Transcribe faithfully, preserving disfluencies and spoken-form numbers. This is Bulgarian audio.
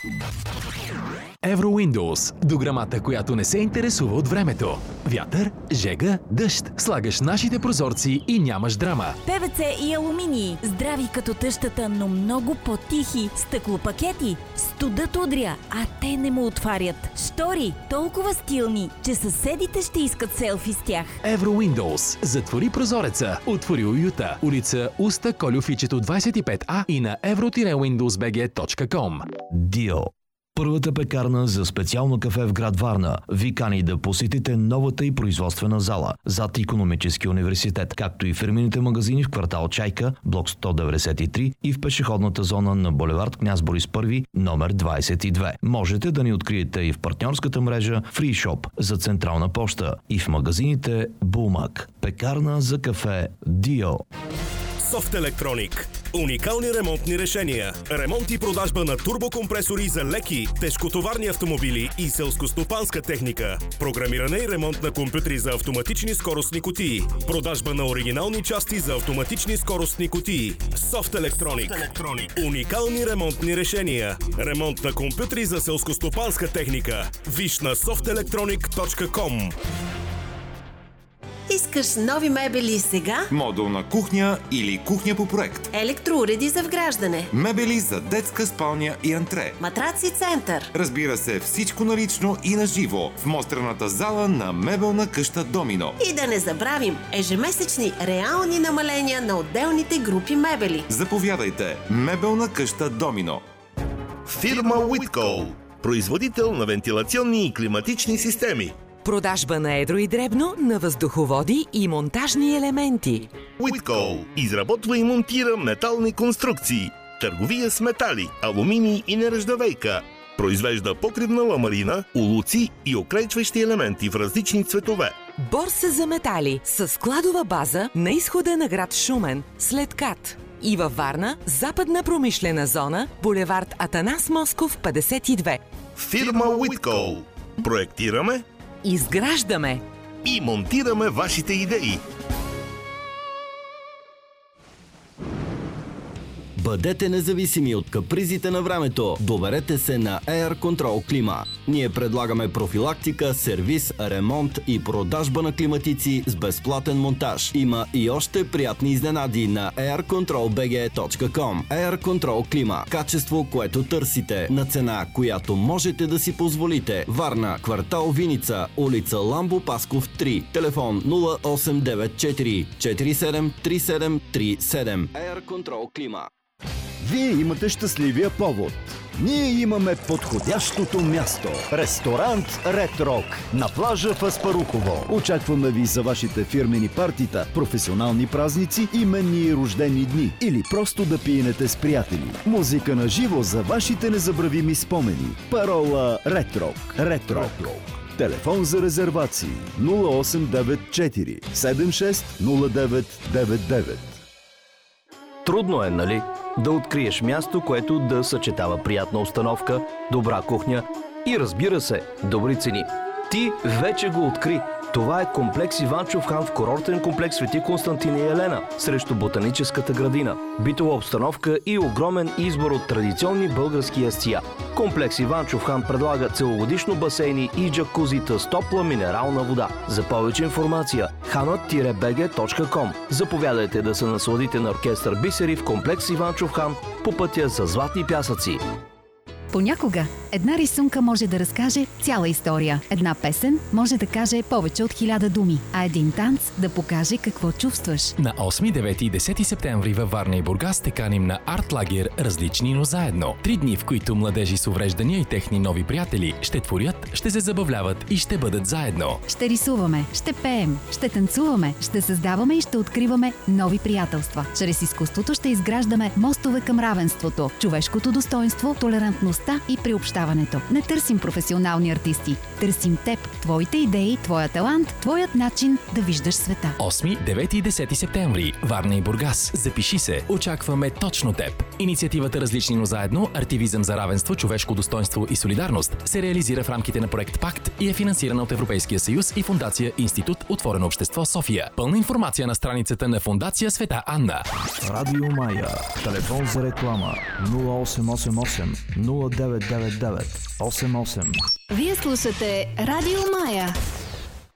Евро Windows. Дограмата, която не се интересува от времето. Вятър, жега, дъжд. Слагаш нашите прозорци и нямаш драма. Пе Ви Це и алуминий. Здрави като тъщата, но много по-тихи. Стъклопакети. Студът удря, а те не му отварят. Штори. Толкова стилни, че съседите ще искат селфи с тях. Евро Windows. Затвори прозореца. Отвори уюта. Улица Уста, Колюфичето двадесет и пет А и на евро уиндоус би джи точка ком. Дио. Първата пекарна за специално кафе в град Варна ви кани да посетите новата и производствена зала зад Икономически университет, както и фирмените магазини в квартал Чайка, блок сто деветдесет и три и в пешеходната зона на булевард Княз Борис първи, номер двадесет и две. Можете да ни откриете и в партньорската мрежа FreeShop за Централна поща и в магазините Булмак. Пекарна за кафе Дио. Софт Електроник. Уникални ремонтни решения. Ремонт и продажба на турбокомпресори за леки, тежкотоварни автомобили и селскостопанска техника. Програмиране и ремонт на компютри за автоматични скоростни кутии. Продажба на оригинални части за автоматични скоростни кутии. Софт Електроник. Уникални ремонтни решения. Ремонт на компютри за селскостопанска техника. Виж на софт електроник точка ком. Искаш нови мебели сега? Модулна кухня или кухня по проект. Електроуреди за вграждане. Мебели за детска спалня и антре. Матраци център. Разбира се, всичко налично и на живо в мострената зала на мебелна къща Домино. И да не забравим ежемесечни реални намаления на отделните групи мебели. Заповядайте. Мебелна къща Домино. Фирма Уиткол. Производител на вентилационни и климатични системи. Продажба на едро и дребно, на въздуховоди и монтажни елементи. Уиткол изработва и монтира метални конструкции. Търговия с метали, алуминий и нержавейка. Произвежда покривна ламарина, улуци и укрепващи елементи в различни цветове. Борса за метали с складова база на изхода на град Шумен, след КАТ. И във Варна, западна промишлена зона, булевард Атанас Москов петдесет и две. Фирма Уиткол. Проектираме, изграждаме и монтираме вашите идеи. Бъдете независими от капризите на времето. Доверете се на Air Control Клима. Ние предлагаме профилактика, сервис, ремонт и продажба на климатици с безплатен монтаж. Има и още приятни изненади на ейр контрол би джи точка ком. Air Control Клима. Качество, което търсите, на цена, която можете да си позволите. Варна, квартал Виница, улица Ламбо Пасков три. Телефон нула осем девет четири четири седем три седем три седем. Air Control Клима. Вие имате щастливия повод. Ние имаме подходящото място. Ресторант Ред Рок на плажа в Аспарухово. Очакваме ви за вашите фирмени партита, професионални празници, именни и рождени дни или просто да пиенете с приятели. Музика на живо за вашите незабравими спомени. Парола Ред Рок. Ред Рок. Телефон за резервации нула осем девет четири седем шест нула девет девет девет. Трудно е, нали? Да откриеш място, което да съчетава приятна обстановка, добра кухня и, разбира се, добри цени. Ти вече го откри. Това е комплекс Иванчов хан в курортен комплекс Свети Константин и Елена срещу Ботаническата градина. Битова обстановка и огромен избор от традиционни български ястия. Комплекс Иванчов хан предлага целогодишно басейни и джакузита с топла минерална вода. За повече информация ханът би джи точка ком. Заповядайте да се насладите на оркестър Бисери в комплекс Иванчов хан по пътя за Златни пясъци. Понякога една рисунка може да разкаже цяла история. Една песен може да каже повече от хиляда думи, а един танц да покаже какво чувстваш. На осми, девети и десети септември във Варна и Бургас те каним на арт-лагер "Различни, но заедно". Три дни, в които младежи с увреждания и техни нови приятели ще творят, ще се забавляват и ще бъдат заедно. Ще рисуваме, ще пеем, ще танцуваме, ще създаваме и ще откриваме нови приятелства. Чрез изкуството ще изграждаме мостове към равенството, човешкото достоинство, толерантността и приобщаването. приобщаването. Не търсим професионални артисти. Търсим теб, твоите идеи, твоя талант, твоят начин да виждаш света. осми, девети и десети септември. Варна и Бургас. Запиши се. Очакваме точно теб. Инициативата Различни, но заедно, активизъм за равенство, човешко достоинство и солидарност се реализира в рамките на проект Пакт и е финансирана от Европейския съюз и фондация Институт Отворено общество София. Пълна информация на страницата на фондация Света Анна. Радио Мая. Телефон за реклама нула осем осем осем нула девет девет девет осем осем. Вие слушате Радио Мая.